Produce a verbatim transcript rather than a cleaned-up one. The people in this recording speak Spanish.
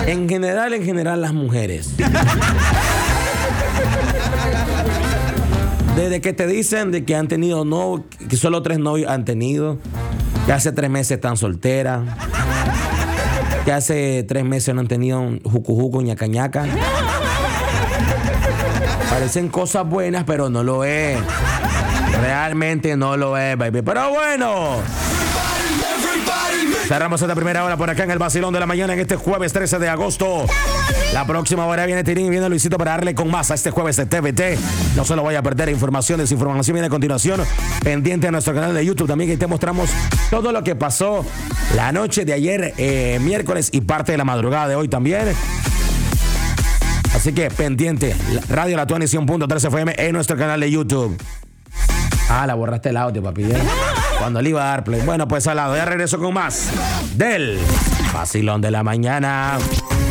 En general, en general, las mujeres. Desde que te dicen de que han tenido no, que solo tres novios han tenido, que hace tres meses están solteras, que hace tres meses no han tenido un jucujuco, ñaca ñaca. Parecen cosas buenas, pero no lo es. Realmente no lo es, baby. Pero bueno. Cerramos esta primera hora por acá en el Vacilón de la Mañana en este jueves trece de agosto. La próxima hora viene Tirín y viene Luisito para darle con más a este jueves de T V T. No se lo vaya a perder. Información, desinformación viene a continuación. Pendiente a nuestro canal de YouTube también, que te mostramos todo lo que pasó la noche de ayer, eh, miércoles y parte de la madrugada de hoy también. Así que pendiente. Radio La Tuani cien punto tres F M en nuestro canal de YouTube. Ah, la borraste el audio, papi. ¿eh? Cuando le iba a dar play. Bueno, pues al lado, ya regreso con más del Vacilón de la Mañana.